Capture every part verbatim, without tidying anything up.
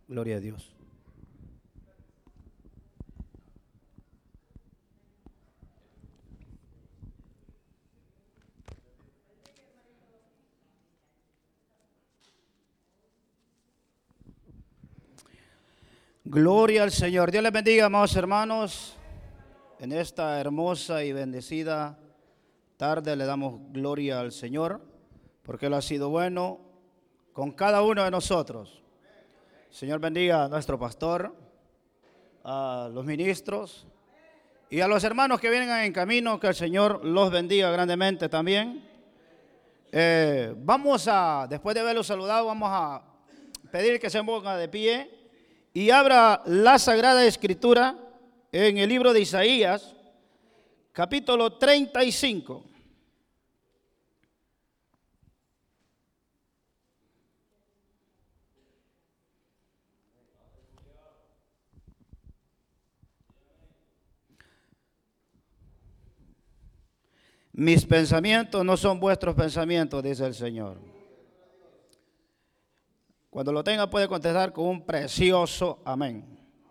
Gloria a Dios. Gloria al Señor. Dios les bendiga, amados hermanos. En esta hermosa y bendecida tarde le damos gloria al Señor, porque Él ha sido bueno con cada uno de nosotros. Señor bendiga a nuestro pastor, a los ministros y a los hermanos que vienen en camino, que el Señor los bendiga grandemente también. Eh, vamos a, después de haberlos saludado, vamos a pedir que se ponga de pie y abra la Sagrada Escritura en el libro de Isaías, capítulo treinta y cinco. Mis pensamientos no son vuestros pensamientos, dice el Señor. Cuando lo tenga puede contestar con un precioso amén.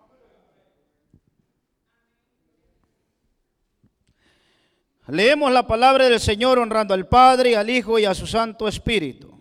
Leemos la palabra del Señor honrando al Padre, al Hijo y a su Santo Espíritu.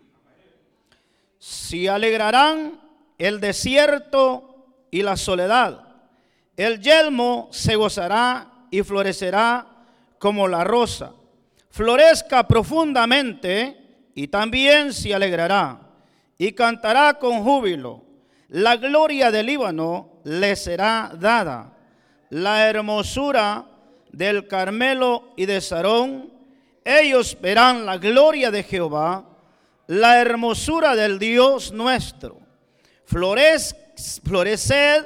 Se alegrarán el desierto y la soledad. El yelmo se gozará y florecerá como la rosa. Florezca profundamente y también se alegrará y cantará con júbilo. La gloria del Líbano le será dada. La hermosura del Carmelo y de Sarón, ellos verán la gloria de Jehová, la hermosura del Dios nuestro. Florez, floreced,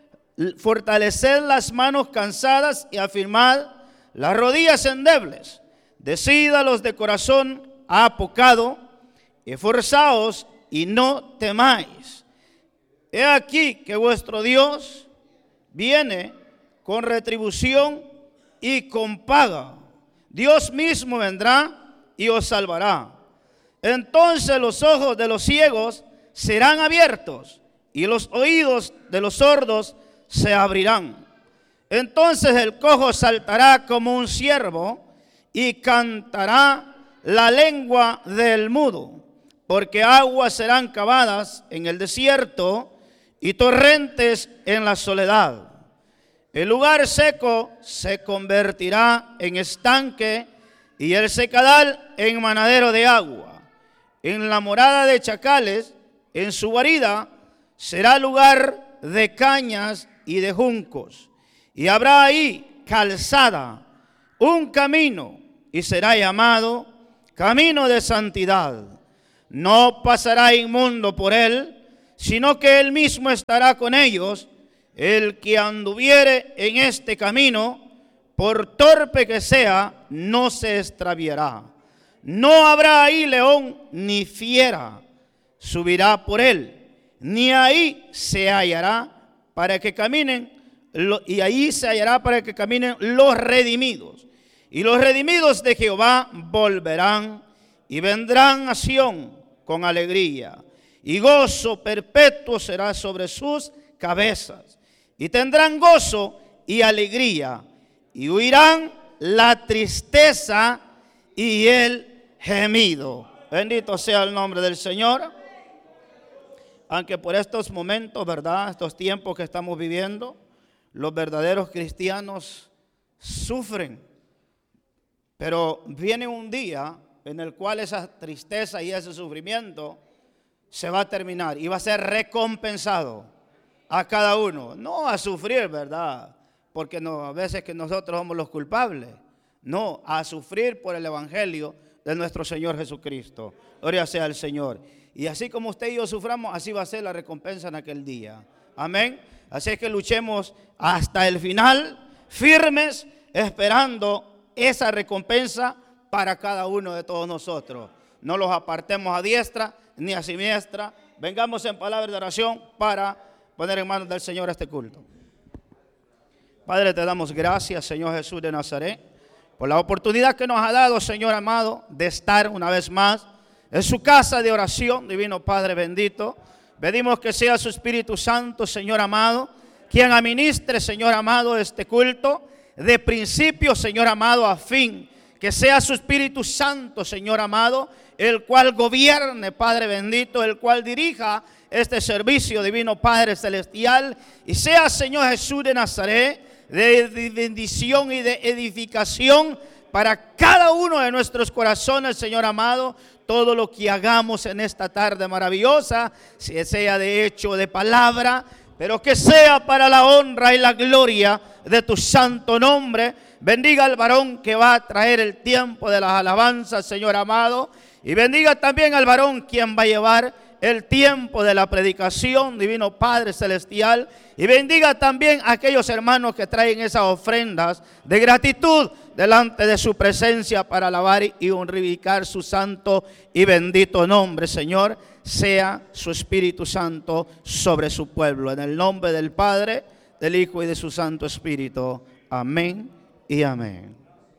fortaleced las manos cansadas y afirmad las rodillas endebles. Decid a los de corazón apocado, esforzaos y no temáis. He aquí que vuestro Dios viene con retribución y con paga. Dios mismo vendrá y os salvará. Entonces los ojos de los ciegos serán abiertos y los oídos de los sordos se abrirán. Entonces el cojo saltará como un ciervo y cantará la lengua del mudo, porque aguas serán cavadas en el desierto y torrentes en la soledad. El lugar seco se convertirá en estanque y el secadal en manadero de agua. En la morada de chacales, en su guarida, será lugar de cañas y de juncos. Y habrá ahí calzada, un camino, y será llamado camino de santidad. No pasará inmundo por él, sino que él mismo estará con ellos. El que anduviere en este camino, por torpe que sea, no se extraviará. No habrá ahí león ni fiera, subirá por él, ni ahí se hallará para que caminen, y ahí se hallará para que caminen los redimidos. Y los redimidos de Jehová volverán y vendrán a Sión con alegría. Y gozo perpetuo será sobre sus cabezas. Y tendrán gozo y alegría. Y huirán la tristeza y el gemido. Bendito sea el nombre del Señor. Aunque por estos momentos, ¿verdad? Estos tiempos que estamos viviendo, los verdaderos cristianos sufren. Pero viene un día en el cual esa tristeza y ese sufrimiento se va a terminar y va a ser recompensado a cada uno. No a sufrir, ¿verdad? Porque no, a veces que nosotros somos los culpables. No, a sufrir por el evangelio de nuestro Señor Jesucristo. Gloria sea al Señor. Y así como usted y yo suframos, así va a ser la recompensa en aquel día. Amén. Así es que luchemos hasta el final, firmes, esperando esa recompensa para cada uno de todos nosotros. No los apartemos a diestra ni a siniestra. Vengamos en palabra de oración para poner en manos del Señor este culto. Padre, te damos gracias, Señor Jesús de Nazaret, por la oportunidad que nos ha dado, Señor amado, de estar una vez más en su casa de oración, divino Padre bendito. Pedimos que sea su Espíritu Santo, Señor amado, quien administre, Señor amado, este culto de principio, Señor amado, a fin. Que sea su Espíritu Santo, Señor amado, el cual gobierne, Padre bendito, el cual dirija este servicio, divino Padre celestial, y sea, Señor Jesús de Nazaret, de bendición y de edificación para cada uno de nuestros corazones, Señor amado. Todo lo que hagamos en esta tarde maravillosa, si sea de hecho o de palabra, pero que sea para la honra y la gloria de tu santo nombre. Bendiga al varón que va a traer el tiempo de las alabanzas, Señor amado, y bendiga también al varón quien va a llevar el tiempo de la predicación, divino Padre celestial, y bendiga también a aquellos hermanos que traen esas ofrendas de gratitud delante de su presencia para alabar y honrificar su santo y bendito nombre. Señor, sea su Espíritu Santo sobre su pueblo, en el nombre del Padre, del Hijo y de su Santo Espíritu. Amén y amén.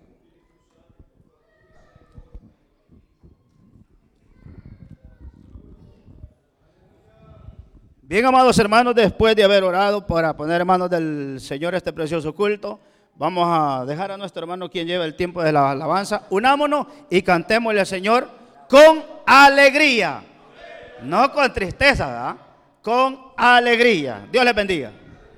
Bien, amados hermanos, después de haber orado para poner en manos del Señor este precioso culto, vamos a dejar a nuestro hermano quien lleva el tiempo de la alabanza. Unámonos y cantémosle al Señor con alegría, no con tristeza, ¿verdad? Con alegría. Dios les bendiga.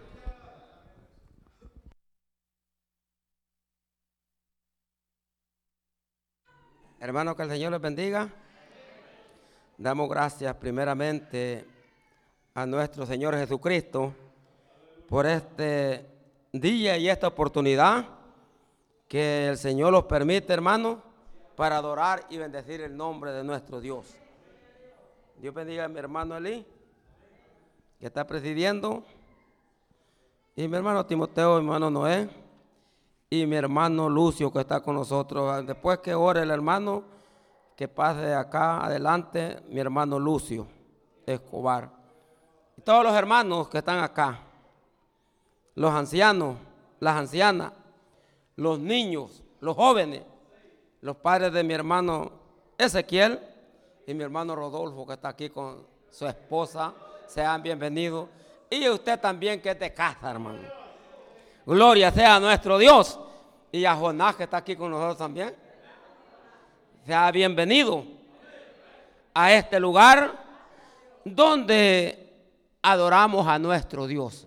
Hermanos, que el Señor les bendiga. Damos gracias primeramente a nuestro Señor Jesucristo por este día y esta oportunidad que el Señor nos permite, hermanos, para adorar y bendecir el nombre de nuestro Dios. Dios bendiga a mi hermano Eli, que está presidiendo, y mi hermano Timoteo, mi hermano Noé, y mi hermano Lucio, que está con nosotros. Después que ore el hermano, que pase de acá adelante mi hermano Lucio Escobar. Y todos los hermanos que están acá, los ancianos, las ancianas, los niños, los jóvenes, los padres de mi hermano Ezequiel y mi hermano Rodolfo, que está aquí con su esposa, sean bienvenidos. Y usted también, que es de casa, hermano. Gloria sea a nuestro Dios. Y a Jonás, que está aquí con nosotros también. Sea bienvenido a este lugar donde adoramos a nuestro Dios.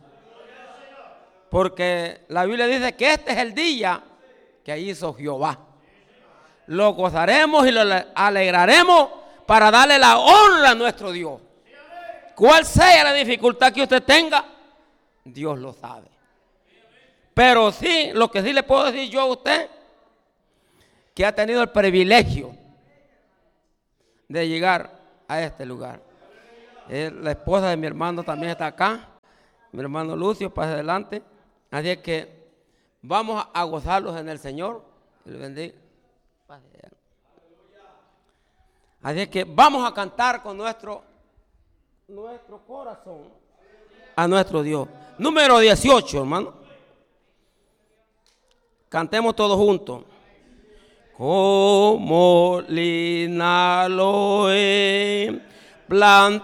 Porque la Biblia dice que este es el día que hizo Jehová. Lo gozaremos y lo alegraremos para darle la honra a nuestro Dios. Cuál sea la dificultad que usted tenga, Dios lo sabe. Pero sí, lo que sí le puedo decir yo a usted, que ha tenido el privilegio de llegar a este lugar. Eh, la esposa de mi hermano también está acá, mi hermano Lucio, pase adelante. Así es que vamos a gozarlos en el Señor. Que le bendiga. Así es que vamos a cantar con nuestro, nuestro corazón a nuestro Dios. Número dieciocho, hermano. Cantemos todos juntos. Como lina lo he plantado